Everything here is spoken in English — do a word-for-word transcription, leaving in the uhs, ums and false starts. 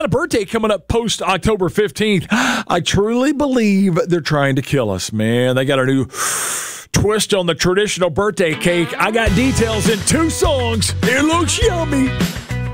A birthday coming up post October fifteenth. I truly believe they're trying to kill us, man. They got a new twist on the traditional birthday cake. I got details in two songs. It looks yummy.